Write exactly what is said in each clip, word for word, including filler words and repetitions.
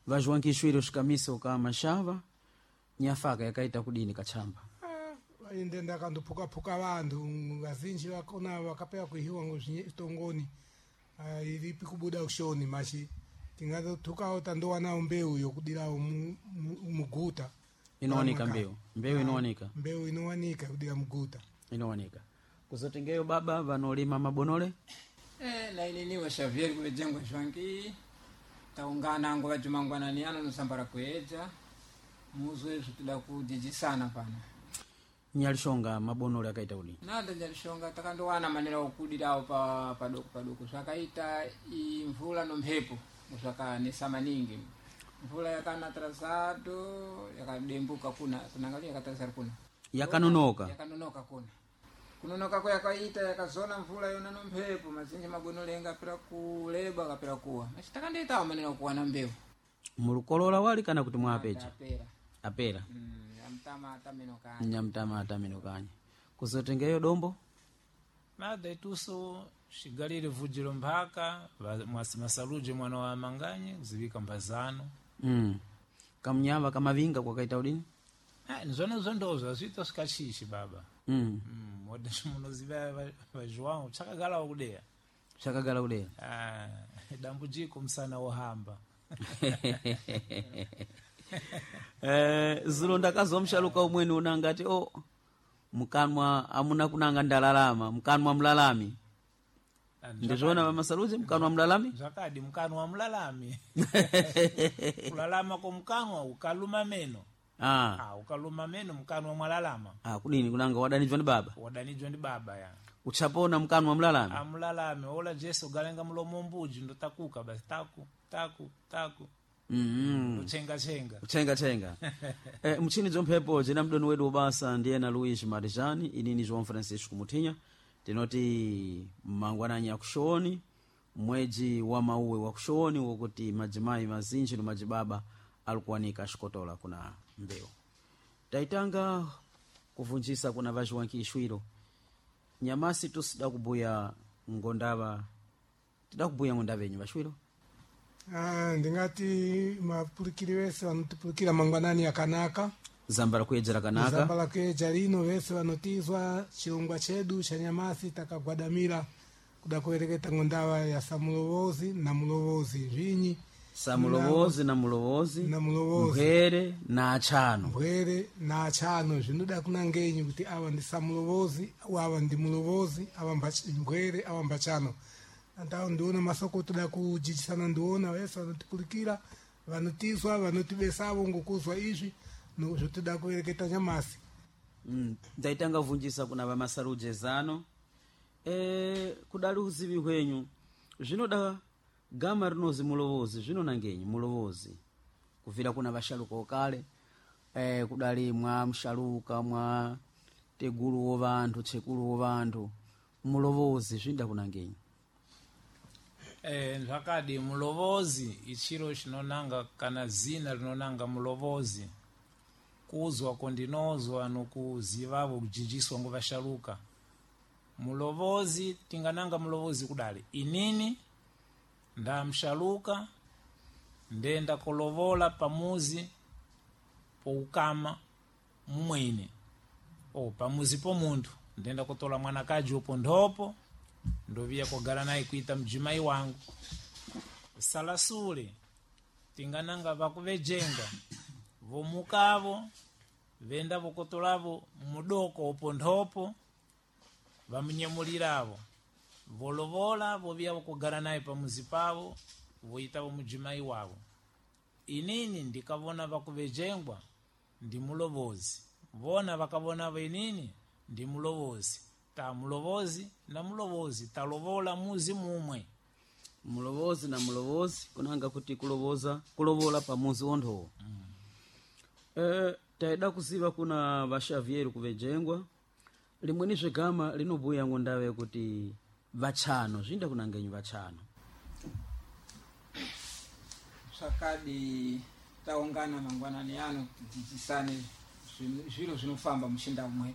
vazhuwankishwiro shikamiso ka mashava nyafaka yakaita kudini kachamba ah, inde ndakandophuka-phuka vantu vazhinji vakona vakapewa kuhiwa ngozvitongoni ah, iripi kubuda ushoni mashi tingatothukawo tandowana mbeu yokudirawo muguta inowanika mbeu mbeu inowanika mbeu inowanika kudira muguta inowanika kuzotengeyo baba vanolima mabonole eh na inini wa Xavier kuvejengwa shwangi taungana ngo vajumangwanani ano nosambara kueja muzwe zvituda kujijisana pana nyalishonga mabonole akaita kudini nada nyalishonga takandowana manera okudirawo pa padoko padoko zvakaita imvula nomhepo zvakaanesa maningi mvula yakana atrasado yakadembuka kuna kunangalia yakatarasari kuna yakanonoka yakanonoka kuna kunonoka kwa yakaita yakazona mvula yona nompepo mazinji mabonole ngapira kuleba kapira kuwa machitakandeta maneno kuwana mbeu mulukolola wali kana kuti mwapecha apera apera mm yamtama atameno kanya nyamtama atameno kanya kuzotengeyo dombo nada ituso shigalire vujiro mpaka masaluje mwana wa manganye zivika mbazano mm kamnyava kamavinga kwakaita udini ah nizona zondozo azito skachishi baba mm mm wode muno ziva va João chakagala ukudea chakagala udea ah dambujiko msana wohamba eh zulo ndakazomshaluka umweni unangati oh mkanwa amuna kunanga ndalalama mkanwa mlalami ndizona masaluje mkanwa mlalami zakadi mkanwa mlalami kulalama kwa mkanwa ukaluma meno ah ah ukaluma meno mkanwa mwalalama ah kudini kunanga wadanijwa ni baba wadanijwa ni baba ya uchapona mkanwa mlalami amlalami ola Jesu galenga mlomo mbuji ndo takuka basi taku taku taku mhm uchenga chenga uchenga chenga eh mchini zomphepo jina mdoni wedu basa ndiye na Luis Marijani inini João Francisco Mutinya tinoti mangwananya ya kushoni mweji wa mauwe wa kushoni wokuti majimai mazinji no majibaba alikuwanika shikotola kuna mbeo taitanga kuvunjisa kuna vazhuwankishwiro nyamasi tusida kubuya ngondava tida kubuya ngondava yenyu vashwiro ah ndingati mapulikiri wese vanotipulukira mangwanani akanaka zambala kuyedzera kanaka zambala kuyeja lino wese vanotizwa chilungwa chedu cha nyamasi takagwadamira kuda kuwereketa ngondava ya samulovozi na mulovozi vinyi samulovozi na mulovozi na mulovozi mpwere na achano mpwere na achano zvinoda kunangenyi kuti ava ndi samulovozi ava ndi mulovozi ava mpwere ava mbachano antawo ndiona masoko toda kujichisana ndiona wese vanotipulukira vanotizwa vanotibesavo ngokuzwa izvi nozvotoda kuwereketa nyamasi mm ndaitanga vunjisa kuna vamasaluje zano eh kudali uzivi hwenyu zvinoda gama rinozi mulovozi zvinonangenyi mulovozi kuvira kuna vashaluka okale eh kudali mwa mshaluka mwa tegulu wo vantu chekulu wo vantu mulovozi zvinda kunangenyi eh zvakadi mulovozi ichiro chinonanga kana zina rinonanga mulovozi kuzwa kondinozwa nokuzivavo kujijiswa nguvashaluka mulovozi tingananga mulovozi kudali inini ndamshaluka ndenda kolovola pamuzi poukama mumwene o pamuzi po muntu ndenda kutola mwanakaji upo ndopo ndovia kugala naye kuita mjimai wangu salasule tingananga vakuvejenga vomukavo venda vokotolavo mudoko upo ndopo vamunyemuliravo volovola vovia vokugala naye pamuzi pavo voitavo mujimai wavo inini ndikavona vakuvejengwa ndi mulovozi vona vakavona vainini ndi mulovozi ta mulovozi na mulovozi talovola muzi mumwe mulovozi na mulovozi kunanga kuti kulovoza kulovola pamuzi wondho mm. eh taida kuziva kuna vashavyeru kuvejengwa limweni zvegama linobuya ngondave kuti vachano zvinda kunangenyi vachano sakadi taungana mangwanani ano tijisane zviro zvinofamba mushinda umwe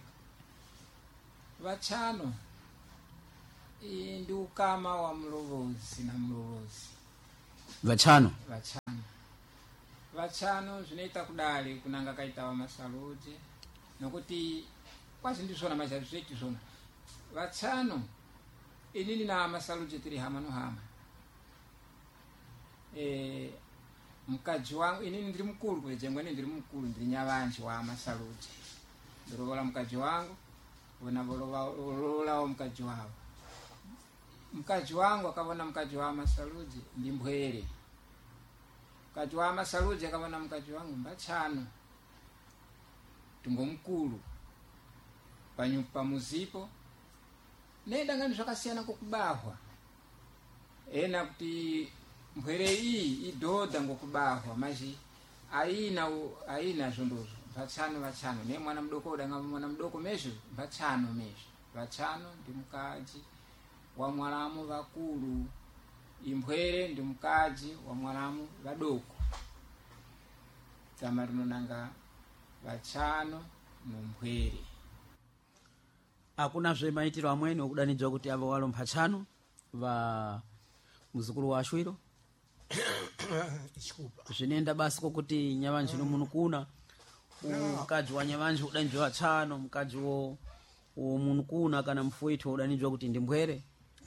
vachano ndi ukama wa mulovozi na mulovozi vachano vachano vachano zvinoita kudali kunanga kaita wamasaludzi nokuti kwazi ndizvona mazhavizveti zvona vachano inini na masaludzi tiri hama no hama e, mukadzi wangu inini ndiri mukuru kwejengwani ndiri mukuru ndiri nyavanji wa masaludzi ndorovola mukadzi wangu vona volovolawo mukadzi wavo mukadzi wangu akavona mukadzi wa masaludzi ndi mbwere mukadzi wa masaludzi akavona mukadzi wangu mbachano tungomukulu pamuzipo neda ngani zvakasiyana kokubahwa ena kuti mbwere iyi idhodha ngokubahwa maji aina aina zvondozvo vachano vachano ne mwana mudoko udanga mwana mudoko mezvo vachano mezvo vachano ndi mukadzi wa mwalamu vakulu imbwere ndi mukadzi wa mwalamu vadoko tsama rinonanga vachano nombwere akunazve maitiro amweni okudanidzwa kuti avo walo mphatchano va muzukulu wa ashwiro zvinenda basi kokuti nyavanji nomuno kuna mukadzi wa nyavanji udanidzwa vachano mukadzi wo muno kuna kana mfuito udanidzwa kuti ndi mbwere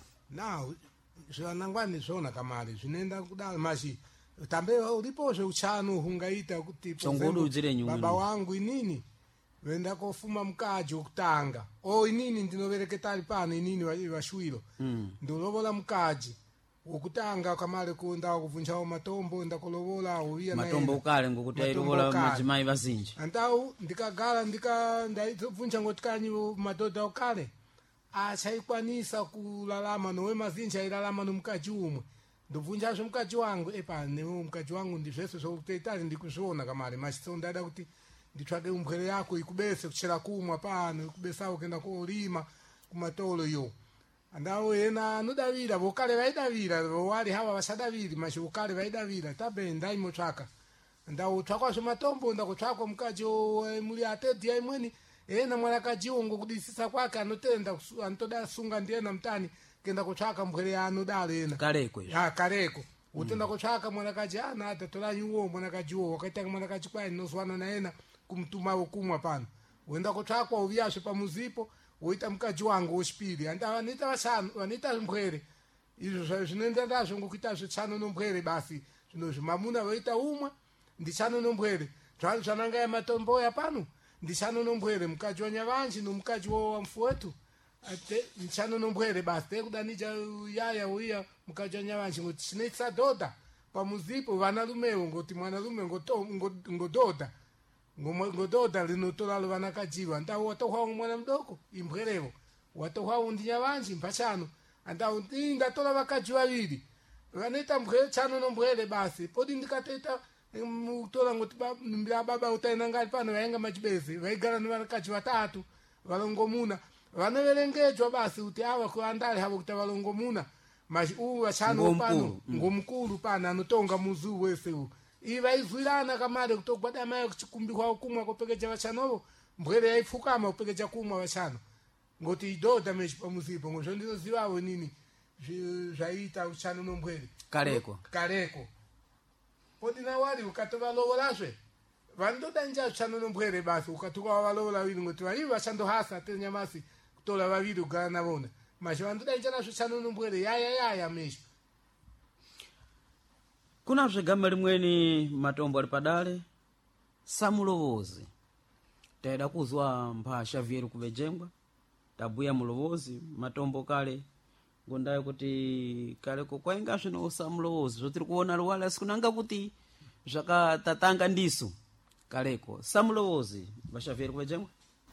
naw zvanangwani zvona kamari zvinoenda kudala mashi tambe ulipo zveuchano hungaita kuti baba wangu inini venda kofuma mukadzi wokutanga o inini ndinovereketa pano inini vashwiro mm. ndolovola mukadzi wokutanga kamale kunda kuvunjawo matombo ndakolovola uya matombo ukale ngokuti ailovola madzimai vazinji andau ndikagara ndika ndaivunja ngotikanyi madhodha ukale achaikwanisa kulalama nowe mazinji ailalama nomukadzi umwe ndobvunjazvo mukadzi wangu epa newe mukadzi wangu ndizvese zvokutoitari ndikuzviona kamari machitso ndada kuti nditsvake umbwere yako ikubese kuchera kumwa pano ikubesawo kuenda korima kumatolo yo andao ena anodavira vokale vaidavira vowali hava vachadaviri mashi vokale vaidavira tabe ndaimotsvaka ndautsvakwa zvematombo ndakutsvakwa mukadzi muri atedhi yaimweni ena mwanakadziwo ngokudisisa kwake anotenda anotoda sunga ndiena mutani kenda kutsvaka mbwere yaanodalo ena kareko ya kareko utenda kutsvaka mwanakaji ana atatolanyiwo mwanakajiwo wakaitanga mwanakaji kwai nozwana naena kumtuma wokumwa pano wenda kutsvakwa uviyazve pamuzipo woita mukadzi wangu wechipiri anda vanoita vashanu vanoita mbwere izvo zvinoenda ndazvo ngokuita zvechano nombwere basi zvino zvimamuna voita umwe ndichano nombwere zvanu zvananga yamatombo yapano ndichano nombwere mukadzi wanyavanji nomukadzi wamfu wetu ate ndichano nombwere basi tekudanija yaya uya mukadzi wanyavanji ngoti chinoitisa dhodha pamuzipo vanarumewo ngoti mwanarume ngodhodha ngodhodha linotolalo vanakajiva ndau watohwawo mwana mudoko imbwerewo watohwawo ndinyavanji mpachano andau ndingatola vakadzi vaviri vanoita mbwere chano nombwere basi podi ndikatoita mutola ngoti baba utaina ngati pano vainga machibezi vaigara nevanakadzi vatatu valongomuna vanoverengedzwa basi kuti ava kuandale havo kuti valongomuna mashi uvu vachano pano ngomukulu pano anotonga muzu wese uwu iyi vaizwirana kamari kutogwada mai kuchikumbihwa kumwa kupekecha vachanovo mbwere yaipfukama kupekecha kumwa vachano ngoti idhodha mechi pamuzipo ngozvo ndinozivawo nini zvaiita uchano nombwere kareko kareko podina wari ukatovalovolazve vanodanja uchano nombwere basi ukatuka wavalovola viri ngoti vaivi vachandohasa tenyamasi kutola vaviri kugara navona mashi vanodanja nazvo uchano nombwere yaya yaya mechi kunazve gama limweni matombo ali padale samulovozi taida kuzwa mphasha vyeru kuvejengwa tabuya mulovozi matombo kale ngondaye kuti kale kokwainga zvino samulovozi zvotiri kuona luwala sikunanga kuti zvakatatanga ndiso kaleko samulovozi mphasha vyeru kuvejengwa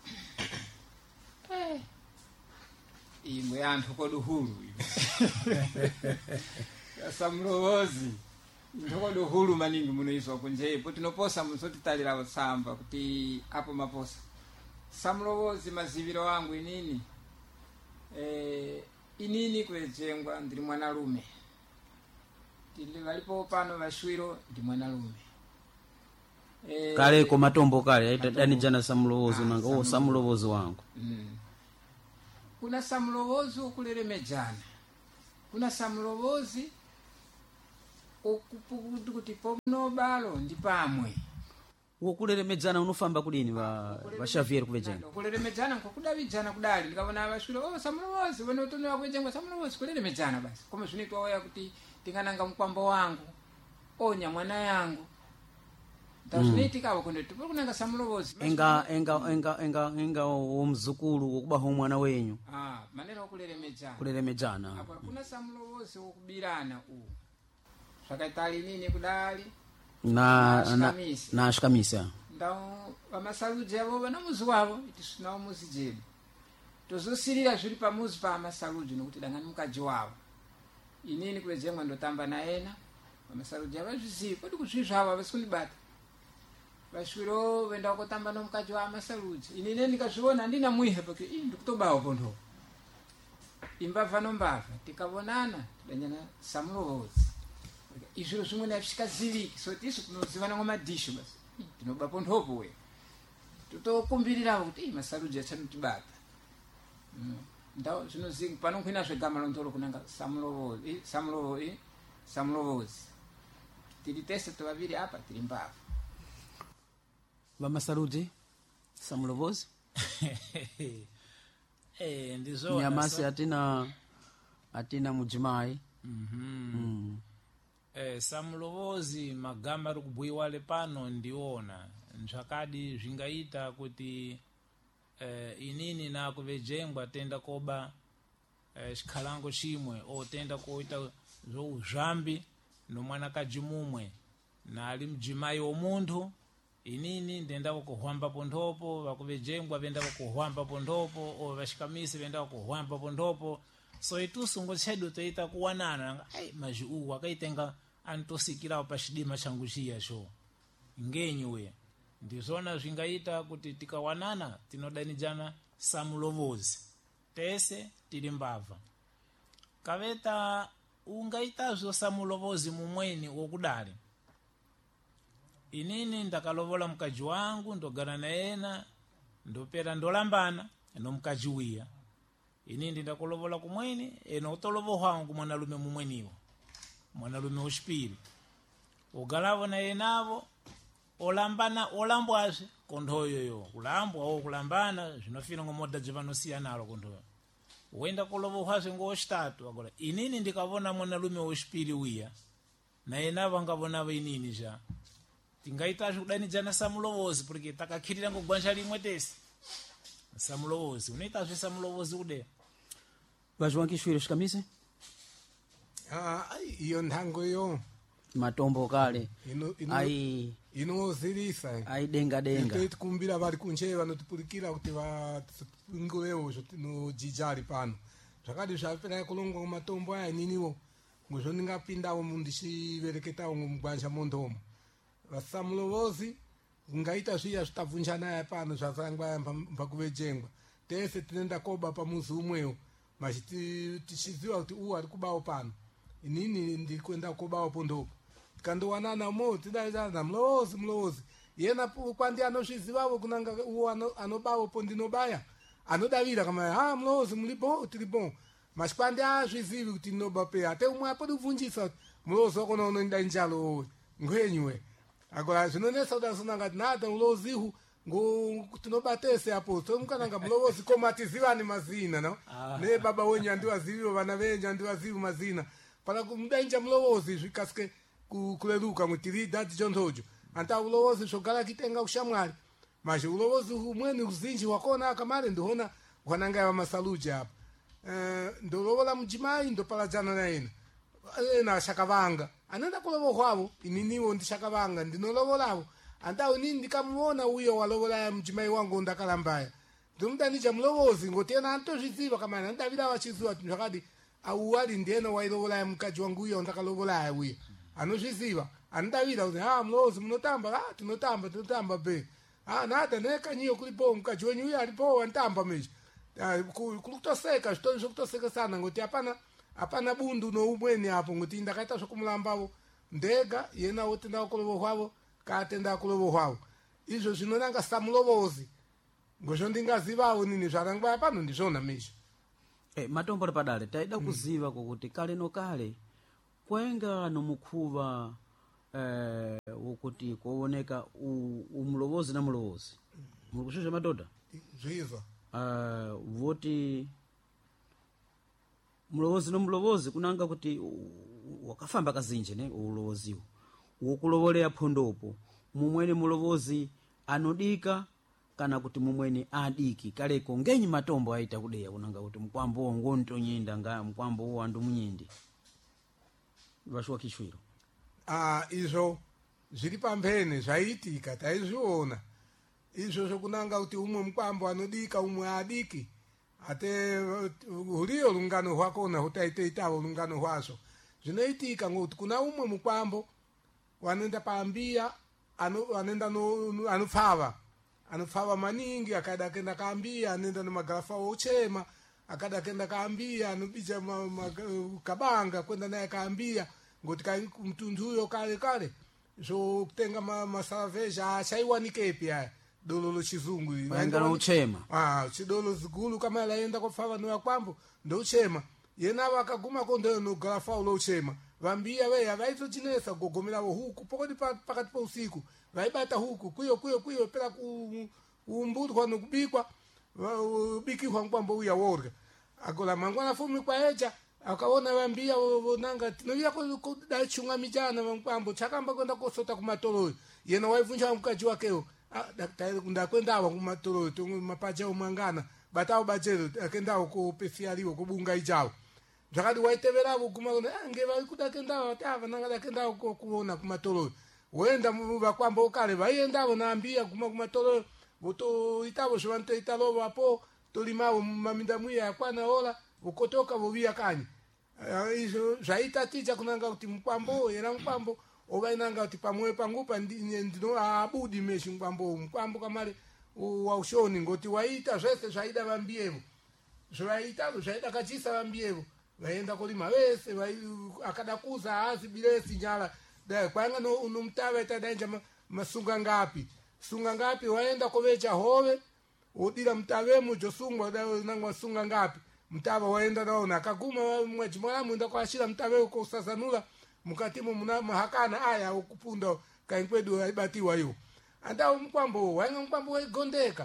eh imwe anthu koduhulu samulovozi ndokodo hulu maningi munoizwa kunjepo tinoposa muzotitalira tsamba kuti apo maposa samulovozi maziviro wangu inini eh inini kwejengwa ndiri mwanalume tili valipo pano vashwiro ndi mwanalume eh kale ko matombo kale aitadani jana samulovozi nanga o samulovozi wangu mm. kuna samulovozi ukuleremejana kuna samulovozi okupukuti kuti pomno balo ndi pamwe wokuleremedzana unofamba kudini va va Xavier kuvejenga kuleremedzana nkokudavijana kudali ndikavona avaswiro oh samulowozi vone utonewa kuvejenga samulowozi kuleremedzana basi koma zvinoitwa oya kuti tingananga mkwambo wangu onya mwana yangu ndazvinoitikavo kundoti puri kunanga samulowozi enga enga enga enga enga womzukulu wokubaha umwana wenyu ah maneno okuleremedzana kuleremedzana apa kuna samulowozi wokubirana uwu zvakaitali nini kudali na na Ashikamisa. na ashikamisa ndao vamasaluji avo vana muzi wavo iti sinawo muzi jedu tozosirira zviri pamuzi pa amasaluji nokuti dangani mukaji wavo inini kuvezemwa ndotamba naena vamasaluji avazvizivi kodi kuzvizvavo avasikunibata vaswiro venda kutamba nomukaji wa amasaluji inine ndikazviona handina mwihe pake ii ndikutobawo pondopo imbavha nombavha tikavonana tidanyana samulowozi izviro zvimwe azvikaziviki so tisu tinozivana ngomadhisho basi tinoba pondopo we totokumbirira kuti masaluji achanotibata ndao zvinozivi panokwina zvegama londoro kunanga samulowozi samulowozi samulowozi tiri tese tovaviri apa tiri mbavha vamasaluji samulovozi eh ndizona nyamasi atina atina mudzimai mhm mm. eh samulovozi magama ari kubhuyiwa le pano ndiona nzvakadi zvingaita kuti eh inini na kuvejengwa tenda koba eh chikhalango chimwe o tenda koita zvouzvambi nomwanakaji mumwe na ali mdzimai womunthu inini ndenda kuhwamba pondopo vakuvejengwa venda kuhwamba pondopo o vashikamisi venda kuhwamba pondopo so itusungo chedu toita kuwanana ai mazhi uwu akaitenga antosikirawo pachidima changu chiya cho ngenyu we ndizona zvingaita kuti tikawanana tinodanijana samulovozi tese tiri mbavha kaveta ungaitazvo samulovozi mumweni wokudali inini ndakalovola mukaji wangu ndogara naena ndopera ndolambana nomukaji wiya inini ndakulovola kumweni eno utolovohwa wangu mwanalume mumweniwo mwanalume wechipiri ugalavo naenavo olambana olambwazve kondhoyoyo kulambwa o kulambana zvinofira ngomoda jevanosiyanalo kondhoyo wenda kulovohwazve ngowechitatu agola inini ndikavona mwanalume wechipiri wiya naenavo angavonavo inini zva tingaita zvikudanidzana samulovozi porque takakhirira ngogwanja limwe tese samulovozi unoita zve samulovozi kude vazhiwankishwire xikamise ah iyo nthango yo matombo kale ino ino ai inozirisa ai denga denga tikumbira vari kunje vanotipulikira kuti vaingovewo zvotinojijari pano zvakadi zvapera kulongwa matombo aya niniwo ngozvo ndingapindawo ndichivereketawo mugwanja mondomo vasamulovozi ngaita zviya zvitabvunjana aya pano zvasangwa mbakuvejengwa tese tinenda koba pamuzi umwewo machiti tichiziva kuti uwu ari kubawo pano inini ndiri kuenda kobawo pondopo tikandowanana mo tidaizana mulovozi mulovozi yena kwandi anozvizivavo kunanga uwo anobawo po ndinobaya anodavira kama ha mulovozi mulibo tiribo mashikwandi azvizivi kuti ndinoba pe ate umwe apodi kuvhunjisa mulovozi wakona unoenda njalo ngwenywe agola zvinonesa kuti asonangati nada mulovozihu tinobatese apo tomukananga mulovozi koma atizivani mazina no Ah. ne baba wenyu andiwaziviwo vana venyu andiwazivi mazina pana kumudainja mulovozi zvikasike kuleruka mwitiri dati chontojo anta ulovozi zvogara kitenga kushamwari mazhe ulovozi umweni uzinji wakona akamare ndiona wananga vamasaluji apa eh ndolovola mujimai ndopaladzana naena ena ashakavanga anenda kulovohwavo ininiwo ndishakavanga ndinolovolavo anta unini ndikamuona uyo walovola mujimai wangu ndakalambaya ndomudanija mulovozi ngoti ena antozviziva kamana andavira vachiziva kuti zvakadi auwali ndiena wailovola mukaji wangu uyo ndakalovola uyo anozviziva anodavira kuti ha mulovozi munotamba ha tinotamba tinotamba be ha nada nekanyiyo kulipo mukaji wenyu uyo alipo antamba mechi kulutoseka zvitori zvekutosekesana ngoti hapana hapana bundu noumweni apo ngoti ndakaita zvokumulambavo ndega yena wotenda kulovohwavo katenda kulovohwavo izvo zvinonanga samulovozi ngozvo ndingazivawo nini zvarangwa pano ndizvona mechi eh matombo ari padale taida kuziva kokuti kale nokale kwenga nomukhuva eh wokuti kuoneka umlovozi na mlovozi mukushusha madoda zvizo uh, voti mlovozi nomlovozi kunanga kuti wakafamba kazinje ne ulovoziwo wokulovolera phondopo mumwene mlovozi anodika kana kuti mumwene adiki kaleko ngenyi matombo aita kudeya kunanga kuti mkwambo wongo ntonyinda nga mkwambo wo andu munyindi vashuwa kishwiro ah izvo zviri pamphene zvaiitika taizviona izvo zvokunanga kuti umwe mkwambo anodika umwe adiki ate huliyo lungano hwakona hutaitoitavo lungano hwazvo zvinoitika ngokuti kuna umwe mukwambo wanoenda paambia anoenda anopfava anopfava maningi akada kenda kaambia anoenda nemagarafa ochema akada kenda kaambia anobija kabanga kwenda naye kaambia ngoti kai mtundu huyo kale kale so kutenga masalveja achaiwanikepi aya dolo chizungu ngano uchema ah chidolo zigulu kama laenda kufava no kwambo ndo uchema yena vakaguma kondo no garafa ulo uchema vambia weya vaitochinesa gogomera huku pokoti pakati pa usiku vaibata huku kuyo kuyo kuyo pera ku umburwa no kubikwa ubikihwa mkwambo uya worga akola mangwana fumi kwa eja akaona vambia vonanga tinoya ko dachunga mijana mkwambo chakamba kwenda kosota kumatoro yena waivunja mkaji wakeo ah daktari kunda kwenda ava kumatoro tungu mapacha umangana batao bachero akenda ko pesialiwo kubunga ijao zvakati waitevera kuguma nge vari kuda kenda tava nanga kenda ko kuona kumatoro wenda muva kwamba ukale vaienda vonaambia kuma kumatoro voto itavo zvanto italo vapo tolimavo maminda mwiya yakwana ola vokotoka vovia kanyi izvo zvaitaticha kunanga kuti mkwambo era mkwambo ovainanga kuti pamwe pangupa ndino abudi meshi mkwambo mkwambo kamari waushoni ngoti waita zvese zvaida vambievo zvaita zvaida kachisa vambievo vaenda kulima vese vai akada kuza hazi bilesi nyala dai kwanga no unomtava tadanja masunga ngapi sunga ngapi waenda kovecha hove udira mtave mujosungwa dai nangwa sunga ngapi mtava waenda naona akaguma mweji mwana mwenda kwashira mtave uko sasanula mukatimo muna mahakana aya ukupunda kainkwedu aibatiwa yo anda mkwambo wanga mkwambo waigondeka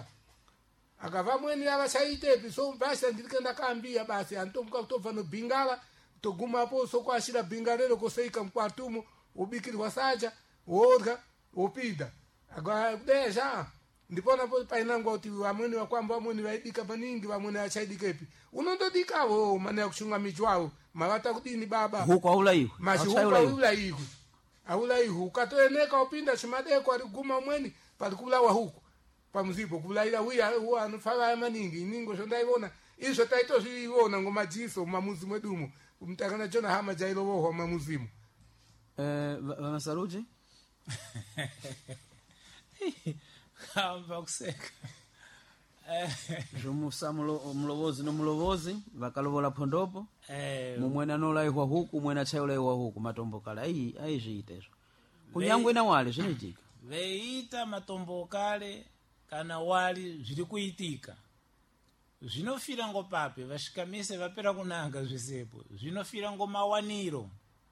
akava mweni avachaitepi so basi ndikenda kaambia basi antomka kutobva nobhingala toguma po so kwashira bhingalelo koseika mkwatumo ubikirwa saja worga upida agwa deja ndipona po painangwa kuti vamweni vakwamba vamweni vaidika maningi vamweni vachaidikepi unondodikawo mana yakuchunga mijwawo mavata kudini baba huko aulaihu mashi huko aulaihu aulaihu ukatoeneka upinda chimadeko aliguma mweni palikulawa huko pamuzipo kulaila wiya huwa anofala maningi ningo zvondaiona izvo taitozviona ngomadziso mamuzi mwedumo mtakana jona hama jailovohwa mamuzimu eh vamasaruji kamba kuseka zvomusamulo mlovozi nomlovozi vakalovola phondopo eh mumwena anolaihwa huku mwena chaulaihwa huku matombo kale ai aizviita izvo kunyangwe na wale zvinoitika veita matombo kale kana wali zviri kuitika zvinofira ngopape vashikamise vapera kunanga zvisepo zvinofira ngomawaniro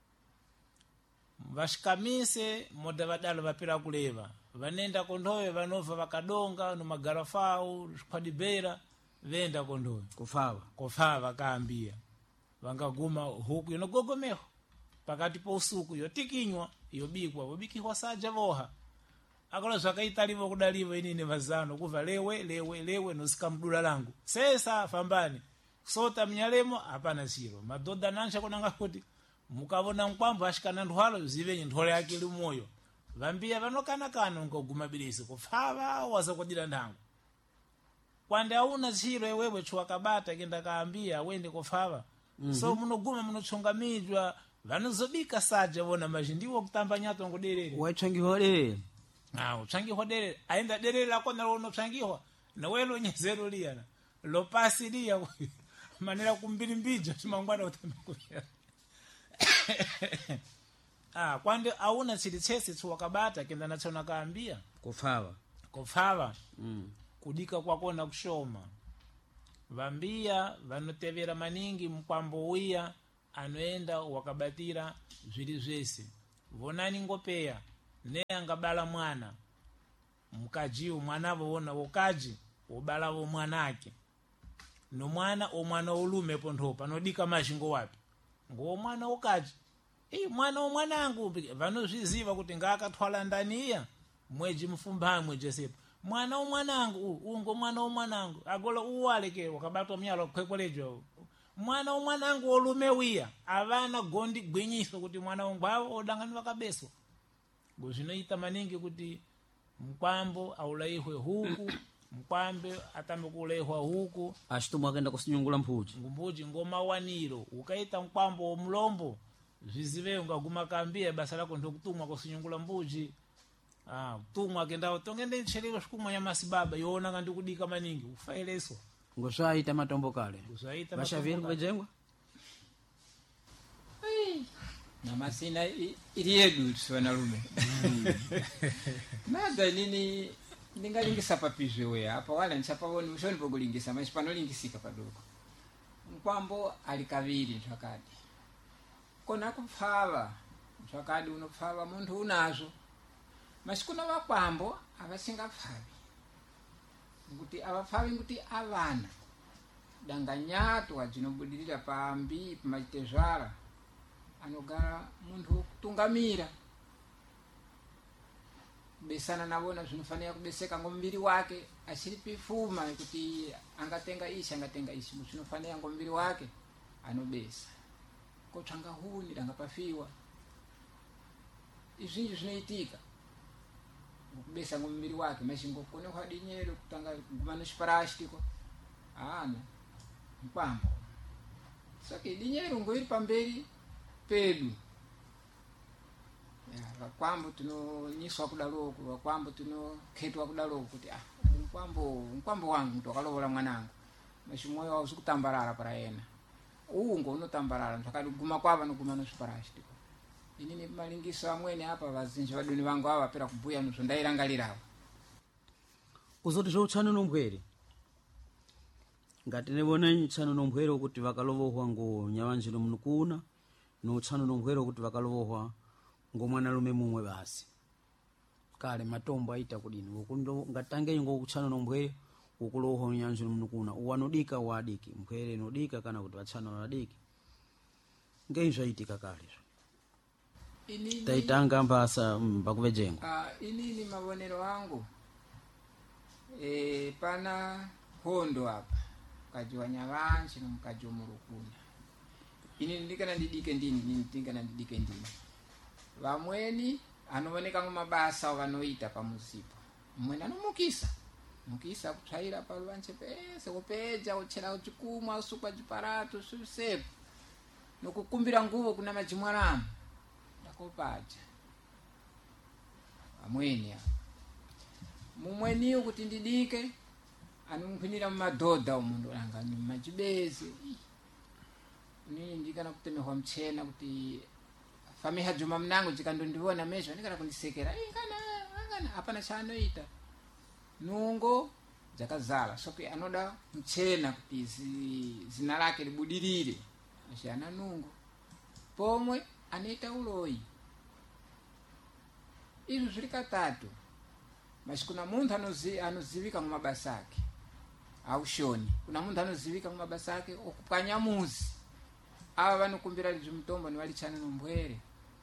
vashikamise moda vadalo vapera kuleva vanenda kondove vanova vakadonga nomagarafau zvikwadibera venda kondove kufava kufava kaambia vangaguma huku inogogomeho pakati po usuku yotikinywa yobikwa vobikihwa saja voha akola zvakaitalivo kudalivo inini vazano kuva lewe lewe lewe nosikamdula langu sesa fambani sota mnyalemo hapana chiro madhodha nansha kunanga kuti mukavona mkwambo ashikana ndwalo zivenye ndwalo yake limoyo vambia vanokana kana ngoguma bilisi kufava waza kudira ndangu kwande auna chiro ewewe chwakabata kenda kaambia wende kufava mm -hmm. so munoguma munochungamijwa vanozobika saja vona mazhindiwo kutamba nyato ngoderere waichangiwa derere ah uchangiwa derere aenda derere lako na uno changihwa na welo nyezero liana lo pasi lia manera kumbiri mbija chimangwana utamekuya ah kwande auna chilichese chwakabata kenda nachona kaambia kufava kufava mm. kudika kwakona kushoma vambia vanotevera maningi mkwambo uya anoenda wakabatira zviri zvese. Vonani ngopeya ne angabala mwana mukajiwo mwana vona wokaji wobala wo mwana ake no mwana o mwana olume pontho panodika mashingo wapi ngo mwana wokaji eh mwana o mwanangu vanozviziva kuti ngakatwala ndaniya mweji mfumba mweje sepa mwana o mwanangu ungo mwana o mwanangu agola uwaleke wakabatwa myalo kwekwelejo mwana o mwanangu olume wiya avana gondi gwinyiso kuti mwana ongwawo odangani wakabeso ngo zvinoita maningi kuti mkwambo aulaihwe huku mkwambe atambe kuleihwa huku achitumwa akaenda kusinyungula mphuji ngumbuji ngoma waniro ukaita mkwambo omulombo zvizive ungaguma kambia basa lako ndokutumwa kusinyungula mbuji ah tumwa akenda tongende nchelero shikumwa nyamasi baba yona kandi kudika maningi ufaileso ngoswaita matombo kale ngoswaita bashaviri kubejengwa na masina ili yedu tswana lume nada nini ndingalingisa papizwe we apa wala nchapawoni ushoni pokulingisa mashi panolingisika padoko mkwambo alikaviri twakadi kona kupfava twakadi unopfava muntu unazo mashi kuna vakwambo avasingapfavi nguti avapfavi nguti avana danganyatwa dzinobudirira pambi pamachitezvara anogara muntu kutungamira besana navona zvinofanira kubeseka ngombiri wake achiri pifuma kuti angatenga ishi angatenga ishi zvinofanira ngombiri wake anobesa kotsvanga huni danga pafiwa izvinji zvinoitika kubesa ngombiri wake mashingo kone kwadinyero kutanga gumano chiparashtiko ana mkwambo saka dinyero ngoiri pamberi pedu ya vakwambo tunonyiswa kudaloko vakwambo tunokhetwa kudaloko kuti ah mkwambo mkwambo wangu ndokalovola mwanangu mashimoyo wauzi kutambarara para yena ungo unotambarara ndakaguma kwava noguma noshiparashti inini malingiso amwene apa vazinji vaduni vangu ava pera kubuya nozvo ndairangalirawo uzoti zvoutshano nombwere ngati nevona tshano nombwere kuti vakalovohwa ngo nyavanjiro munukuna no tshano nombwere kuti vakalovohwa ngo mwana lume mumwe basi kale matombo aita kudini ngokundo ngatange ngo kutshano nombwere ukuloho nyanjiro munukuna uwanodika wadiki mpwere nodika kana kuti vatshano wadiki ngezvaitika kale inini taitanga mbasa mbakuvejenga ah inini mavonero angu e pana hondo apa kajiwa nyavanji nomkaji omurukuna ini ndikana ndidike ndini ndikana ndidike ndini vamweni anooneka mumabasa vanoita pamuzipo mumweni anomukisa mukisa kutsvaira paruvanche pese kupeja uchera chikumwa usukwa chiparato susepo nokukumbira nguvo kuna majimwaramu ndakopaja vamweni apa mumweniwo kuti ndidike anompinira mumadhodha umundu anga ni majibezi nini ndikana kutemehwa mchena kuti famiha juma mnango jikandondiona mesho ndikana kundisekera eh kana kana hapana chanoita nungo jakazala soki anoda mchena kuti zi, zina lake libudirire ashana nungo pomwe anaita uloyi izvo zviri katatu mas kuna muntu anozi anozivika mumabasa ake aushoni kuna muntu anozivika mumabasa ake okupanya muzi ava vanokumbira zvimutombo nevalichana nombwere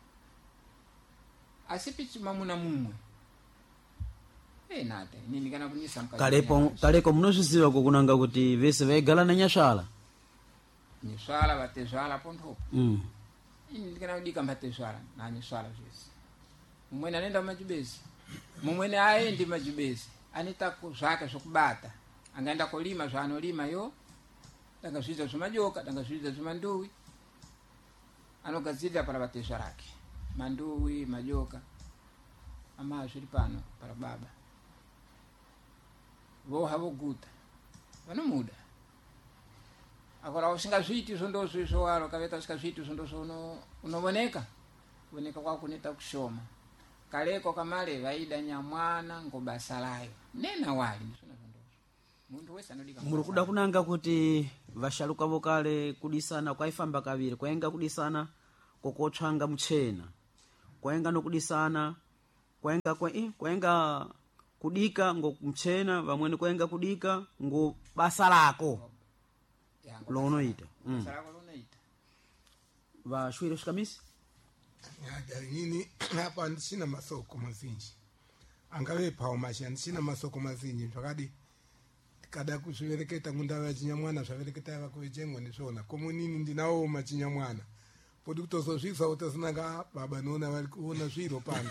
asi pichi mamuna mumwe eh nata nini kana kunyisa mkazi kalepo kaleko munozviziva kokunanga kuti vese vaigala na nyashala nyashala vatezvala pontho mm ini ndikana kudika mbatezvala na nyashala zvese mumwe anaenda majibezi mumwe aendi majibezi anita zvake zvokubata angaenda kolima zvanolima yo danga zviita zvimajoka danga zviita zvimanduwi anogadzirira para vatezva rake manduwi majoka ama zviri pano para baba vo havo guta vanomuda akora usingazviiti zvondo zvisvo waro kaveta usingazviiti zvondo zvono unovoneka kuoneka kwako kuneta kushoma kaleko kamale vaida nyamwana ngobasa layo nena wali ndisona zvondo munthu wese anodika muli kuda kunanga kuti vashaluka vokale kudisana kwaifamba kaviri, kwaenga kudisana kokotsvanga mchena, kwaenga nokudisana kwaenga kwe, kwaenga kudika ngo mchena, vamwene kwaenga kudika ngo basa lako lonoita mm. vashwire svikamisi Nyada nyini hapa ndichina masoko mazinji. Angave pao mashi ndichina masoko mazinji. Zvakadi kada kuzvivereketa mundawa ya chinyamwana zvavereketa vakuvejengwa ndizvona. Komunini ndinawo machinyamwana. Podi kutozozvisa utazinanga baba noona vari kuona zviro pano.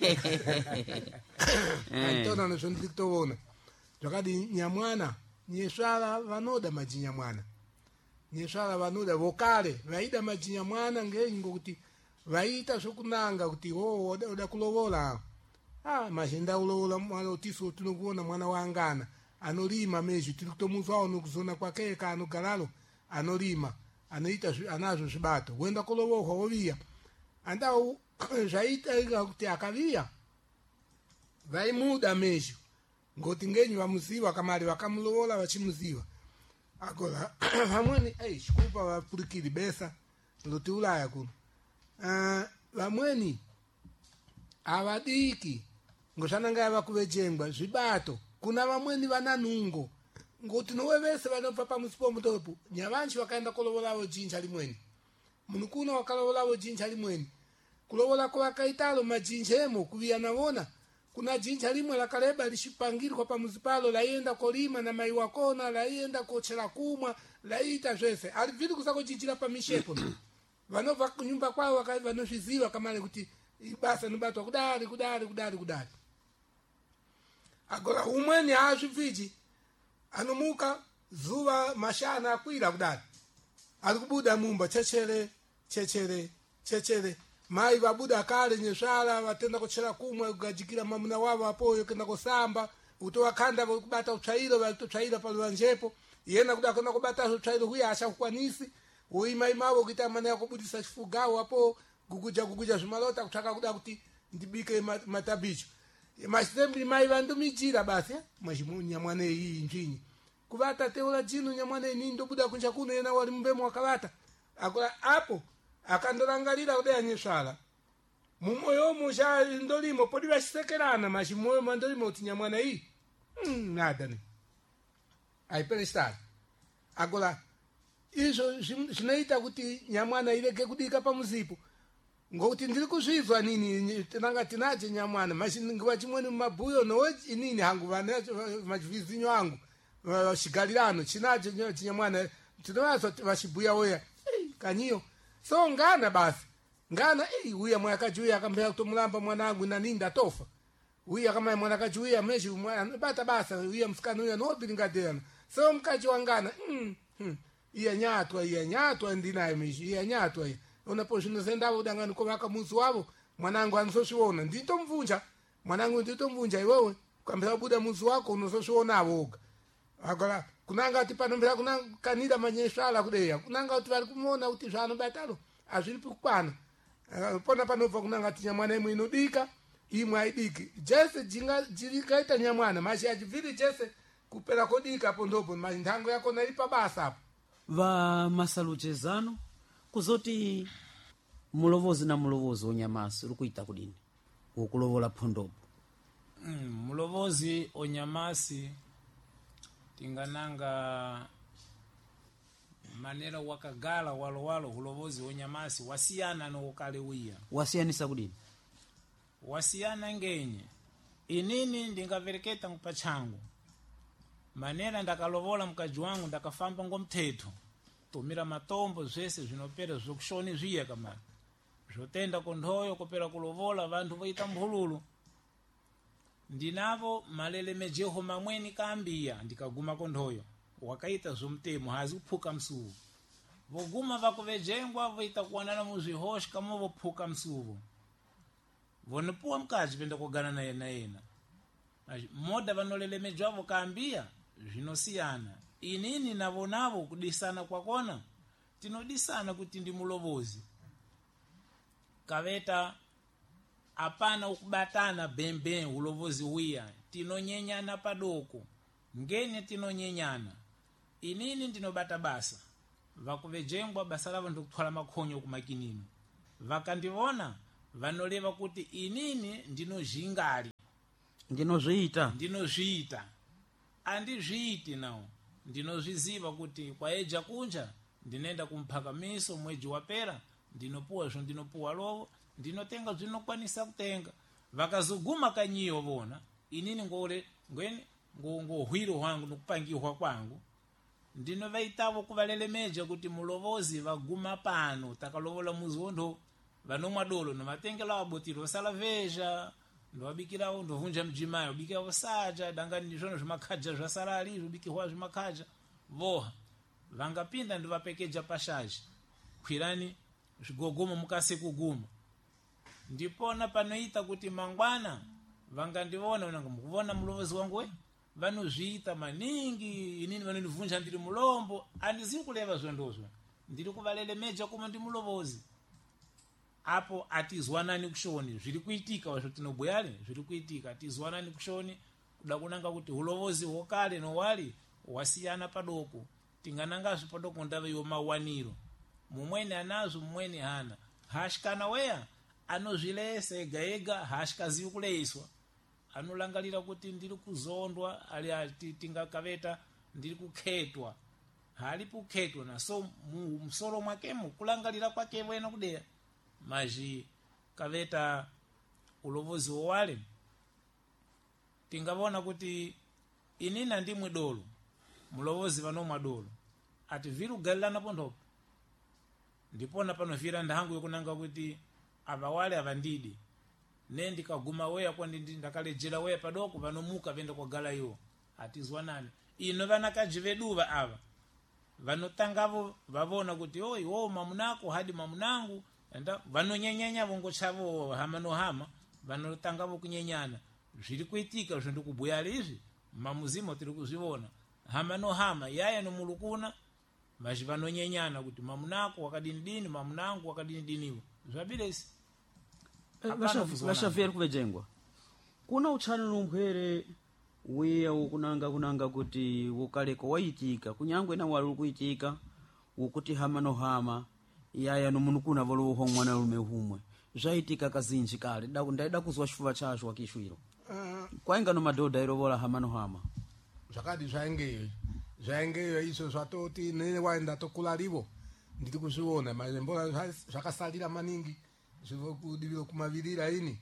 Antona nezvo ndiri kutoona. Zvakadi nyamwana nyesvara vanoda machinyamwana. Nyesvara vanoda vokale vaida machinyamwana ngenyi ngokuti vaita zvokunanga kuti oh oda kulovola ah mazhinda ulovola mwana utiso tunokuona mwana wangana anorima mezvi tiri kutomuzwawo nokuzona kwake kanogalalo anorima anoita anazo zvibato wenda kulovohwa woviya andau zvaita kuti akaviya vaimuda mezvi ngoti ngenyi vamuziva kamari vakamulovola vachimuziva agola vamweni ei chikupa vapurikiri besa loti ulaya kuno Uh, vamweni avadiki ngosvananga vakuvejengwa zvibato kuna vamweni vana nungo ngoti nowe vese vanobva pamusipo mutopo nyavanchi vakaenda kulovolavo jinja limweni munhu kuno wakalovolavo jinja limweni kulovola kwakaitalo majinjemo kuviya navona kuna jinja limwe lakareba lichipangirwa pamusipalo laienda kolima na mai wakona laienda kochera kumwa laiita zvese alivhiri kusakochinjira pamishepo vanobva kunyumba kwavo vanozviziva kamari kuti basa nobatwa kudari kudari kudari kudari agora umweni haazvipfiji anomuka zuva mashana akwira kudari ari kubuda mumba chechere chechere chechere mai vabuda kare nyesvara vatenda kuchera kumwe kugadzikira mamuna wavo apoyo kenda kusamba utovakanda kubata utsvairo vatotsvaira paluvanjepo yena kuda kenda kubata utsvairo huye hachakukwanisi uimaimavo kuita mana yakubudisa chifugawo apo guguja guguja zvimalota kutsvaka kuda kuti ndibike matabicho masitembi mai vandumijira basi mwachinyamwana iyi nzvinyi kuvata teura jino nyamwana ini ndobuda kunja kuno yena wari mumbemo wakavata akora apo akandorangarira kudai nyesvara mumoyo musha ndolimo podi vachisekerana machimoyo mandolimo kuti nyamwana iyi mm, nada ne aiperestari akora izvo zvinoita kuti nyamwana irege kudika pamuzipo ngokuti ndiri kuzvizwa nini tinanga tinaje nyamwana machinguva chimweni mumabhuyo nowe inini hangu vana machivhizinyo angu chigarirano chinaje chinyamwana tinovazwa vachibhuya oya kanyiyo so ngana basi ngana ei uya mwakajuya akambea kutomulamba mwanangu nani ndatofa uya kama mwana kajuya meshi bata basa uya msikana uya nobiringadena so mkaji wangana mm, mm. iya nyatwa iya nyatwa ndinayo mishi iya nyatwa iya unapo zvinozenda udangani kovaka muzi wavo mwanangu anozosviona nditomvunja mwanangu nditomvunja iwewe ukambira buda muzi wako unozosviona avoga agora kunanga kuti panombira kunakanira manyesvala kudeya kunanga kuti vari kumuona kuti zvaanobatalo hazviri kukwana uh, pona panobva kunanga kuti nyamwana imwe inodika imwe aidiki jese jirikaita nyamwana mashi achibviri jese kupera kodika pondopo mandango yakona iri pabasa apo va masaluchezano kuzoti mulovozi na mulovozi onyamasi uri kuita kudini ukulovola phondopo mm, mulovozi onyamasi tingananga manera wakagala walowalo hulovozi onyamasi wasiyana nokale wiya wasiyanisa kudini wasiyana ngenye inini ndingavereketa ngupachangu manera ndakalovola mkaji wangu ndakafamba ngomthetho tumira matombo zvese zvinopera zvokushoni zviya kamari zvotenda kondhoyo kupera kulovola vantu voita mphululu ndinavo malele mejeho mamweni kaambiya ndikaguma kondhoyo wakaita zvomutemo hazi kuphuka msuvo voguma vakuvejengwa voita kuwanana muzvihoshi kama vophuka msuvo vonopuwa mkazi penda kugana na yena yena moda vanolele mejwavo kaambiya zvinosiyana inini navo navo kudisana kwakona tinodisana kuti ndi mulovozi kaveta apana ukubatana bembe ulovozi wiya tinonyenyana padoko ngeni tinonyenyana inini ndinobata basa vakuvejengwa basa lavo ndikutwala makhonyo kumakinino vakandivona vanoleva kuti inini ndinozhingali ndinozviita ndinozviita andizviiti nawo ndinozviziva kuti kwaeja kunja ndinoenda kumphakamiso mweji wapera ndinopuwa zvo ndinopuwa lovo ndinotenga zvinokwanisa kutenga vakazoguma kanyiyo vona inini ngole ngweni ngohwiro hwangu nokupangihwa kwangu ndinovaitavo kuvalelemeja kuti mulovozi vaguma pano takalovola muzondo vanomwa dolo novatengela wabotiro vasala veja ndovabikirawo ndovunja mjimayo ubikirawo saja dangani zvono zvimakhaja zvasara ali ubikihwa zvimakhaja voha vangapinda ndivapekeja pashaji kwirani zvigogomo mukase kuguma ndipona panoita kuti mangwana vangandivona unanga mukuvona mulovozi wangu we vanozviita maningi inini vanondivunja ndiri mulombo andizivi kuleva zvondozvo ndiri kuvalelemeja kuma ndi mulovozi apo atizwanani kushoni zviri kuitika wazvo tinobuyale zviri kuitika atizwanani kushoni kuda kunanga kuti ulovozi hwokale nowali wasiyana padoko tinganangazvo padoko ndaveyo mawaniro mumweni anazo mumweni hana hashikana weya anozvilesa ega ega hashikazivi kuleiswa anolangalira kuti ndiri kuzondwa ali ati tingakaveta ndiri kukhetwa hali kukhetwa na so msoro mwakemo kulangalira kwake wena kudeya maji kaveta ulovozi wowale tingavona kuti inina ndimwe dolo mulovozi vanomwa dolo ati viri kugalilana pondopo ndipona panovira ndahangu yokunanga kuti avawale avandidi ne ndikaguma weya kwa ndakalejera weya padoko vanomuka venda kwagala iwo atizwanani ino vanakajiveduva ava vanotangavo vavona kuti oi wo mamunako hadi mamunangu enda vanonyenyanya vongochavo hama no hama vanotangavo kunyenyana zviri kuitika zvo ndikubhuya izvi mamuzimo tiri kuzviona hama no hama yaya nomulukuna vachi vanonyenyana kuti mamunako wakadini dini mamunangu wakadini diniwo zvabiresi vashaveri kuvejengwa kuna utchano nomphwere wiya ukunanga kunanga kuti wukaleko waitika kunyangwe na wali ukuitika ukuti hama no hama yaya nomunukuna voloho mwana lume humwe zvaitika kazinji kale ndaida kuzwa chifuva chacho wakishwiro uh, kwainga no madhodha irovola hama no hama zvakadi zvaingeyo zvaingeyo izvo zvatoti nene waenda tokularivo ndiri kuzviona mazembora zvakasalira maningi zvokudiviro kumavirira ini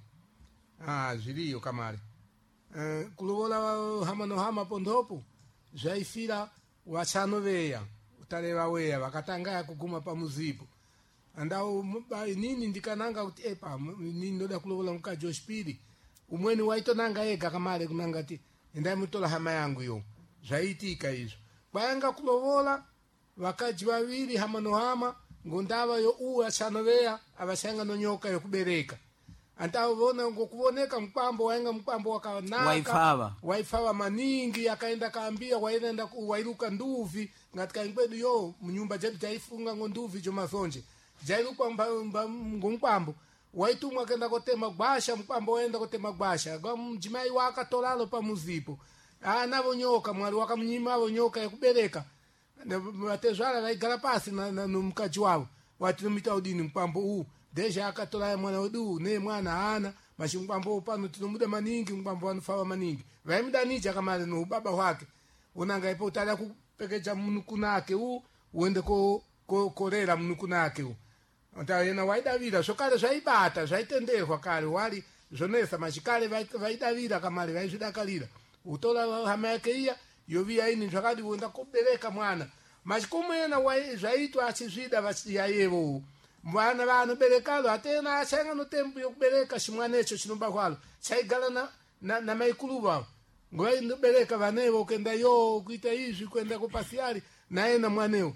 ah zviriyo kamari uh, kulovola hama no hama pondopo zvaifira wachano veya utareva weya vakatanga kuguma pamuzipo andao nini ndikananga kuti epa nini ndoda kulovola mukaji wechipiri umweni waitonanga ega kamari kunanga ti endai mutola hama yangu yo zvaitika izvo kwayanga kulovola vakaji vaviri hama no hama ngondava yo uwa chanoveya avashanga no nyoka yokubereka antavona ngokuoneka mkwambo wainga mkwambo wakanaka waifava waifava maningi akaenda kaambia waenda wairuka nduvi ngatika ingwedu yo mnyumba jetu taifunga ngonduvi jo mazonje jairuka ngomkwambo waitumwa kenda kotema gwasha mkwambo waenda kotema gwasha gwa mjimai wakatolalo pa muzipo anavo nyoka mwali wakamnyima avo nyoka yokubereka vatezvara vaigara pasi nomukaji wavo wati nomita udini mkwambo huu deja akatola mwana wedu ne mwana hana mashi mkwambo pano tinomuda maningi mkwambo vanofava maningi vaimudanija kamari no baba wake unanga ipo utala kupekeja munukunake huu uende ko ko korera munukunake huu ntayena waidavira zvokare zvaibata zvaitenderwa kare wali zvonesa mashikale vaidavira kamari vaizvidakarira utola hama yake iya yoviya ini zvakadi uenda kubereka mwana machikumena zvaitwa achizvida vachiyayevo mwana vanoberekalo atena achanga notembo yokubereka chimwanecho chinobarwalo chaigara na, na, na maikulu vavo ngovainobereka vanevo kuenda yo kuita izvi kuenda kupasiyari naye na mwanewo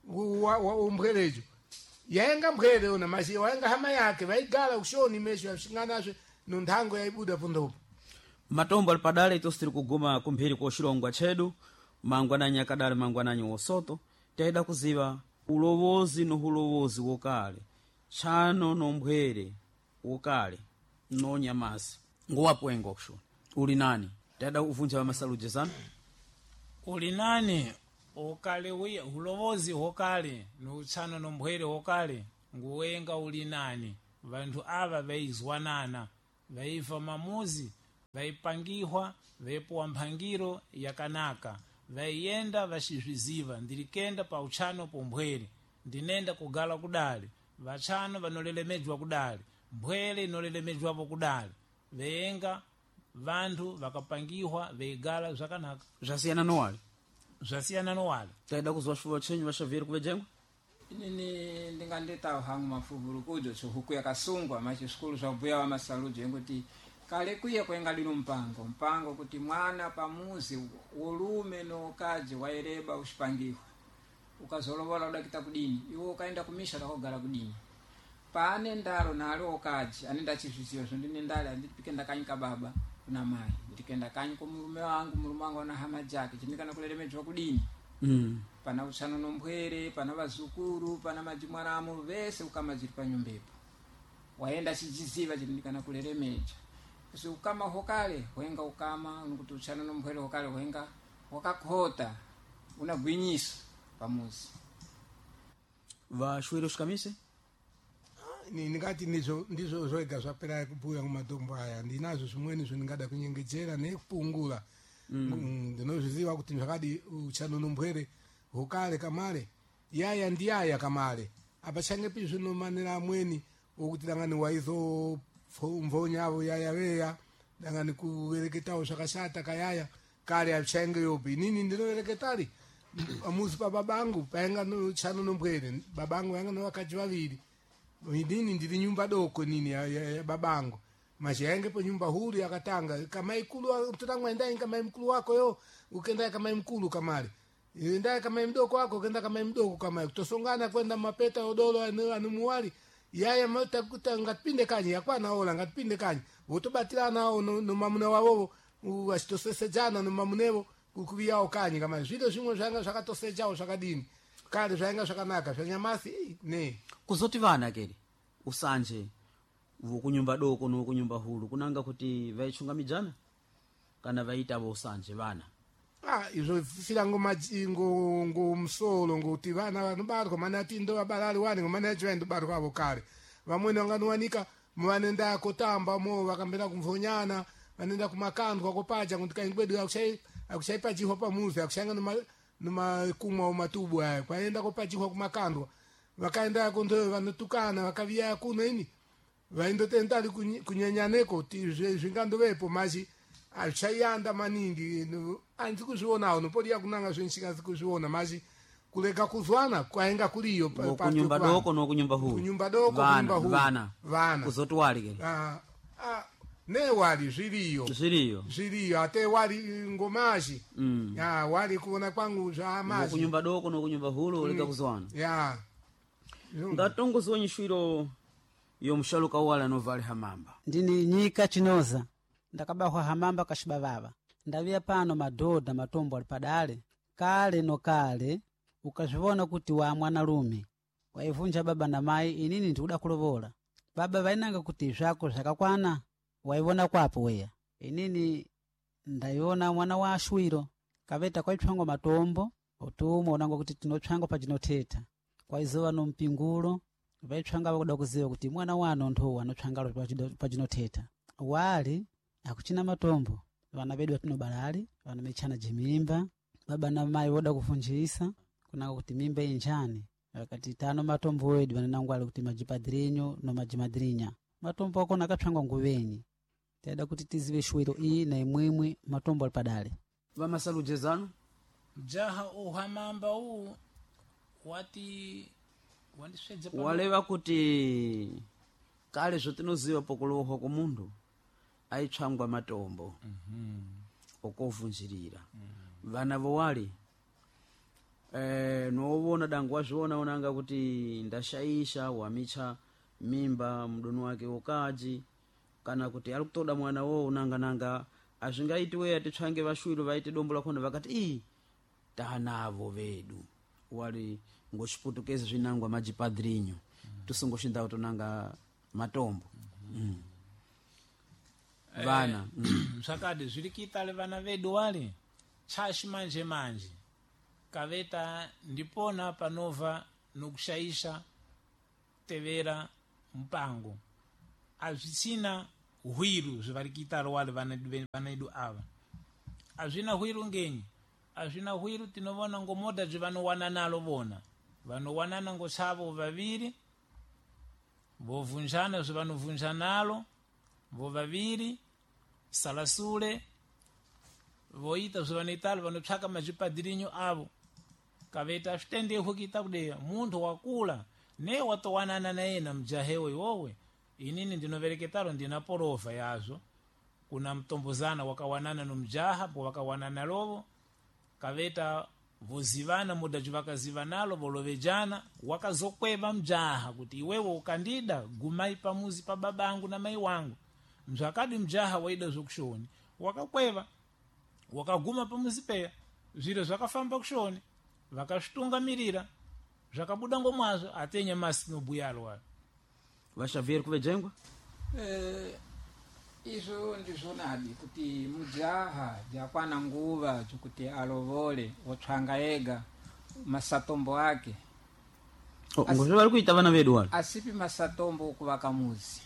umbwerejo yainga mbwere una mashi wainga hama yake vaigara kushoni mesho yashinganazve nondhango yaibuda pondopo matombo alipadale itosi tiri kuguma kumphiri koshilongwa chedu mangwananyi akadali mangwananyi wosoto taida kuziva ulovozi nohulovozi wokale chano nomphwere wokale nonyamasi ngowapwenga kushoni uli nani taida kuvunja masaluje sana ulinani ukale wiya ulovozi hokale nuutchano nomphwere hokale nguwenga ulinani vanthu ava vaizwanana vaiva mamuzi vaipangihwa vaipowa mphangiro yakanaka vaiyenda vacizviziva ndilikenda pa utchano pomphwere ndinenda kugala kudali vatchano vanolelemedzwa kudali mphwere inolelemedzwapo kudali veyenga vanthu vakapangihwa veigala zvakanaka zvasiyana nowale zvasiyana nowale taida kuzwa shuva chenyu vashavheri kuvejengwa inini ndinganditawo hangu mafuvulu kujo chihuku yakasungwa machisikulu zvabhuya wamasaludzo yekuti kale kuye kwenga lino mpango mpango kuti mwana pamuzi wolume nokaji waireba ushipangihwa ukazolovola udakita kudini iwo ukaenda kumisha takogala kudini paane ndalo nali okaji anenda chizviziyo zvondine ndali andipikenda kanyi kababa kuna mai ndikenda kanyi kumulume wangu mulume wangu ana hama jake chindikana kulelemedzwa kudini mm. pana utchano nomphwere pana vazukuru pana majimwaramu vese ukama ziri panyumbepo waenda chichiziva chindikana kulelemedza kasi ukama hokale hwenga ukama nokuti utchano nomphwere hokale hwenga wakakhota unagwinyisa pamuzi vashwiri usvikamise ni ndingati ndizvo ndizvo zvoga zvapera kubhuya kumatombo aya ndinazvo zvimweni zvindingada kunyengedzera nekupungula ndinozviziva kuti zvakadi utchano nomphwere hokale kamare yaya ndiyaya kamare apachangepi zvinomanira amweni wokuti dangani waizomvonyavo yaya veya dangani kuvereketawo zvakashata kayaya kare apichangeyopi inini ndinovereketari amuzi pababangu painga utchano nomphwere babangu vanga novakaji vaviri inini ndiri nyumba doko nini ya, ya, ya babangu machaenge po nyumba huru yakatanga kamai kulu tutangwa ndai kamai mkulu wako yo ukenda kamai mkulu kamari ndai kamai mdoko wako ukenda kamai mdoko kamai kutosongana kwenda mapeta odolo anumuwali yaya matakuta ngatipinde kanyi yakwana ola ngatipinde kanyi wotobatirana nao no mamuna wavo wachitosesejana no mamunevo kukuviyawo kanyi kama zviro zvimwe zvanga zvakatosejawo zvakadini kare zvainga zvakanaka zvanyamasi ne kuzoti vana keri usanje vokunyumba doko nokunyumba huru kunanga kuti vaichunga mijana kana vaitavo usanje vana ah izvo fira ngomajingo ngomsolo ngoti vana vanobarwa mana tindo vabarali wani ngomana chwendo barwa avo kare vamweni vanganowanika vanenda kotamba mo vakambira kumvonyana vanenda kumakandwa kopaja kuti kaingwedu akushai akushaipajiwa pamuzi akushanga noma noma kumwa matubu aya kwaenda kopajiwa kumakandwa vakaenda kondo vanotukana vakaviya kuno ini vaindotenda kunyanyaneko ti zvingandovepo maji achayanda maningi anzi kuzvionawo nopodiya kunanga zvenchikazi kuzviona maji kuleka kuzwana kwainga kuliyo kunyumba doko nokunyumba huru kunyumba doko kunyumba huru vana vana kuzoti wali keri ah ah ne wali zviriyo zviriyo zviriyo ate wali ngomaji mm. ya wali kuona kwangu zva maji kunyumba doko nokunyumba huru uleka Mm. kuzwana ya ngatongoziwa nyishwiro yomushaluka wala novali hamamba ndini nyika chinoza ndakabahwa hamamba kashibavava ndaviya pano madhodha matombo ali padale kale no kale ukazviona kuti wa mwanalume waivunja baba na mai inini ndikuda kulovola baba vainanga kuti zvako zvakakwana waivona kwapo weya inini ndaiona mwana wa ashwiro kaveta kwaitsvangwa matombo utumwa unanga kuti tinotsvangwa pachinoteta kwaizova nompingulo vaitsvanga vakuda kuziva kuti mwana wano ndo anotsvangalo pachinoteta wali akuchina matombo vana vedu vatinobalali vana mechana jimimba baba na mai voda kufunjisa kunanga kuti mimba injani vakati tano matombo wedu vananangwali kuti majipadrinyo no majimadrinya matombo akona akatsvangwa nguvenyi taida kuti tizive shwiro iyi na imwimwe matombo ali padale vamasaluje zanu jaha uhamamba u wati wandisvedza pa waleva kuti kale zvotinoziva pokulowa komundu aitsvangwa matombo mhm okovunjirira vana vowali eh novona dangu wazviona unanga kuti ndashaisha wamicha mimba mdoni wake wokaji kana kuti ari kutoda mwana wo unanga nanga azvingaiti we atitsvange vashwiro vaite dombo lakona vakati i tanavo vedu wali ngoshiputukeze zvinangwa majipadrinyo mm. tusingoshinda utonanga matombo mm. mm. vana mm. zvakadi zviri kuitale vana vedu wali chashimanje manje kaveta ndipona panova nokushaisha tevera mpango azvisina hwiru zvivari kuita rwari vana edu ava hazvina hwiru ngenyi hazvina hwiru tinovona ngomoda zvivanowana nalo vona vanowanana ngochavo vaviri vovhunzana zvivanovhunza nalo vo vaviri salasule voita zvivanoitalo vanotsvaka mazvipadirinyo avo kaveta hazvitendeho kuita kudeya muntu wakula ne watowanana nayena mujahewe iwowe inini ndinovereketaro ndina porova yazvo kuna mtombozana wakawanana nomujaha po wakawanana lovo kaveta vozivana muda jivakaziva nalo volovejana wakazokweva mjaha kuti iwewe ukandida gumai pamuzi pa babangu na mai wangu mzvakadi mjaha waida zvokushoni wakakweva wakaguma pamuzi peya zviro zvakafamba kushoni vakasvitungamirira zvakabuda ngomwazvo atenya masi nobuyalo wayo vaxavier kuvejengwa eh, izvo ndizvonadi kuti mujaha jakwana nguva dzokuti alovole wotsvanga ega masatombo ake oh, ngozvo vari kuita vana vedu walo asipi masatombo okuvaka muzi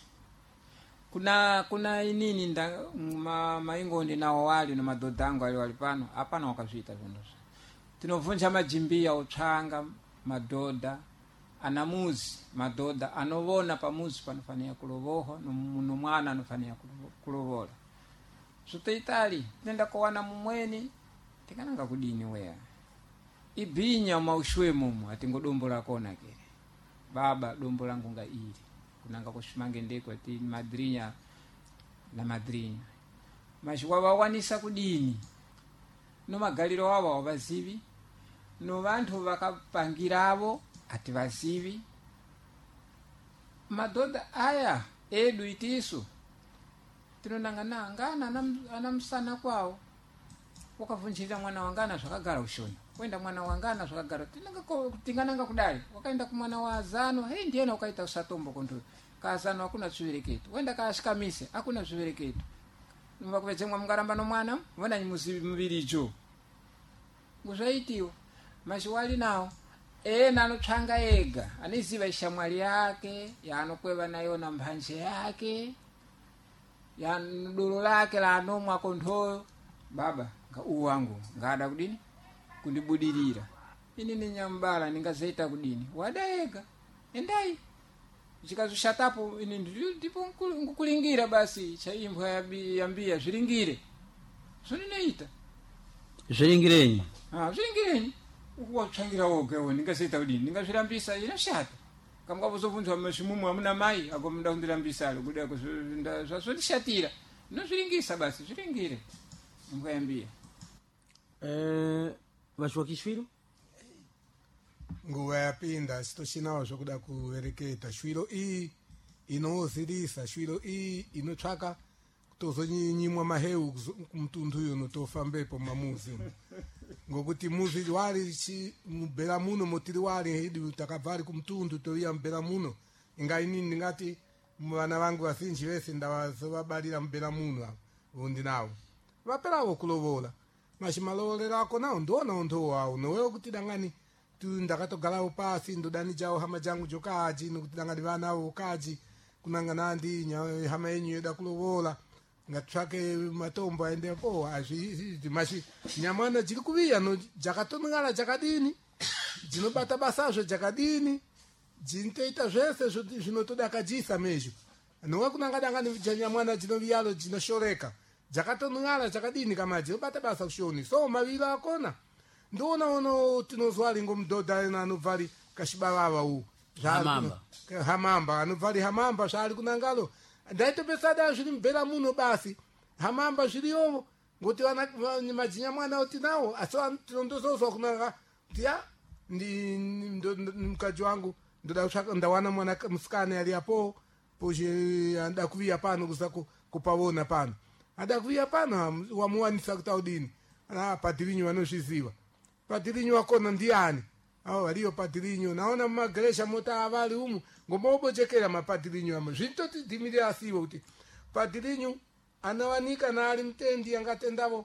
kuna kuna inini nda ma, maingondi nawo wali nomadhodha angu ali wali pano hapana wakazviita zvonozvo tinovhunja majimbiya otsvanga madhodha ana muzi madhodha anovona pamuzi panofanira kulovoha nomwana anofanira kulovola zvotoitali tenda kowana mumweni tikananga kudini weya ibinya maushwe mumu atingodombo lakona kere baba dombo langu nga ili kunanga kushimange ndeko ati madrinya na madrinya mashwa wawanisa kudini no magaliro wavo wabazivi no vantu vakapangiravo ati vazivi madhodha aya edu itiso tinonanga nangana anamsana kwawo wakavunjira mwana wangana zvakagara ushoni wenda mwana wangana zvakagara tinanga tingananga kudai wakaenda kumwana wa zano hey ndiena ukaita usatombo konto kazano hakuna zvivereketo wenda kaashikamise hakuna zvivereketo nuva kuvedzemwa mungaramba nomwana vona nyimuzi muvirijo ngozvaitiwa mashiwali nawo ena anotsvanga ega aniziva ishamwali yake yaanokweva nayo na mbanje yake ya dolo lake laanomwa konthoyo baba nga uwu wangu ngada kudini kundibudirira ini ni nyambala ningazeita kudini wada ega endai chikazoshatapo ini ndipo ngukulingira basi chaimbwa yambia zviringire zvoninoita zviringirenyi ah zviringireni ukuwatsvangira woga we ningazeita kudini ningazvirambisa inoshata kamwe kuzobvunzwa mashimumu amuna mai agomunda kundirambisa alo kuda kuzvinda zvazvotishatira nozviringisa basi zviringire ngwayambia eh vaxwakixwilo nguva yapinda sitochinawo zvokuda kuvereketa shwiro iyi inozirisa shwiro iyi inotsvaka kutozonyimwa maheu kumutundu uyo notofambepo mamuzi ngokuti muzi wari mubhera muno motiri wari hidi takabva ari kumutundu toiya mubhera muno ingainini ndingati vana vangu vazinji vese ndavazovabarira mubhera muno avo ndinawo vaperavo kulovola mashimalovolero ako nawo ndionawo ndowawo nowewo kuti dangani ndakatogarawo pasi ndodani jawo hama jangu jokaji nokuti dangani vanawo kaji kunanga nandi hama yenyu yoda kulovola ngatsvake matombo aendepo azvi mashi nyamwana dziri kuviya no jakatonongana jakadini dzinobata basazvo jakadini dzintoita zvese zvinotodakadzisa mezvo nowe kunanga dangani nyamwana dzinoviyalo dzinoshoreka jakatonongana jakadini kama dzinobata basa kushoni so mavilo akona ndona ono tinozwali ngomdhodha anobvari kashibavava u hamamba hamamba anobvari hamamba zvali kunangalo ndaitopesada zviri mbera muno basi hamamba zviriyo ngoti vana majinya mwana uti nawo asi tinondozozwa kunanga tiya ndi mkaji wangu ndoda kutsvaka ndawana mwana musikana yali apo poje anda kuviya pano kuza kupavona pano anda kuviya pano wamuwanisa kutaudini ana padirinyo vanozviziva padirinyo wakona ndiani avo variyo padirinyo naona mumageresha mota avari umu ngomaobojekera mapadirinyo amo zvitoti dhimiri asiwo kuti padirinyo anawanika naari mutendi yangatendavo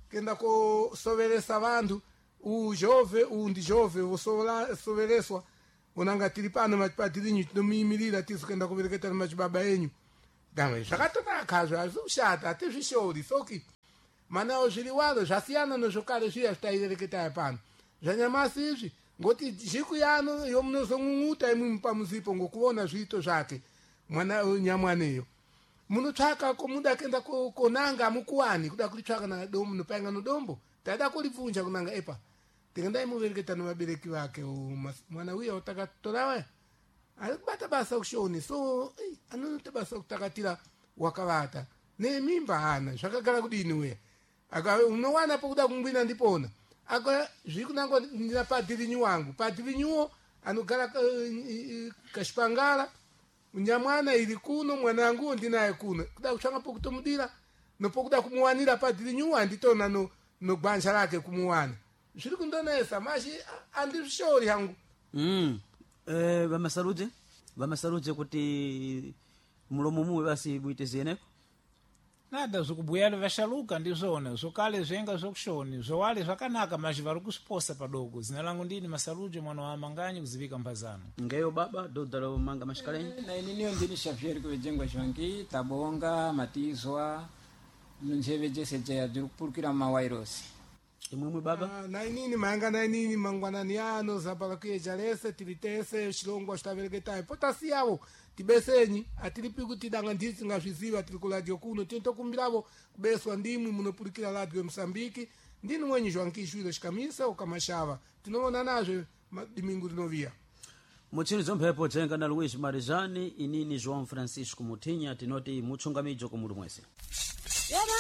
kenda kusoveresa vantu ujove uwu ndi jove usovereswa unanga tili pano machipatirinyu tinomiyimirira tisu kenda kuvereketana machibaba enyu damwe zvakatonakhazvo azviushata hatizvishori soki manawo zviliwalo zvasiyana nezvokare zviya zvitairereketaya pano zvanyamasi izvi ngoti zhiku yano yomunozong'ung'uta imwi pamuzipo ngokuona zviito zvake mwana nyamwaneyo munotsvaka komuda kenda konanga mukuwani kuda kulitsvaka nadombo nopainga nodombo taida kulibvunja kunanga epa tikandai muvereketa nevabereki vake mwana uya utakatorawe ari kubata basa kushoni so anonoita basa kutakatira wakavata nemimba hana zvakagara kudini uya aka unowana pokuda kungwina ndipona aka zvikunangwa ndina padhirinyu wangu padhirinyuwo anogara kashipangala unyamwana iri kuno mwanangu ndinaye kuno kuda kutsvanga pokutomudira nopokuda kumuwanira padhirinyuwo handitona no nogwanja rake kumuwana zviri kundonesa mashi andizvishori hangu mm. eh, vamasarudze vamasarudze kuti mulomo muwe basi buite ziyeneko nada zvikubuyalo vashaluka ndizvona zvokale zvenga zvokushoni zvowale zvakanaka mazhi vari kusiposa padoko zina langu ndini Masarudze mwana wa Manganyi kuzivika Mbazano ngeyo baba dodalo manga mashikalenyi Eh, na ininiyo ndini Xavier kuvejengwa zvangi tabonga matizwa nunjeve jese jeya dziri kupurukira mumawairosi imwimwe baba Ah, nainini maanga nainini mangwanani ano zapala kuyeja lese tilitese chilongwa chitavereketayo potasi yavo tibesenyi atilipi kuti danga ndisi ngazviziva tili ku radio kuno tintokumbiravo kubeswa ndimwi munopurikira radio Msambiki ndini mwenyi zvankishwiro chikamisa ukamashava tinoona nazve dimingu rinovia muchini zomphepo jenga na Luis Marijani inini João Francisco Mutinya tinoti muchungamijo kumulu mwese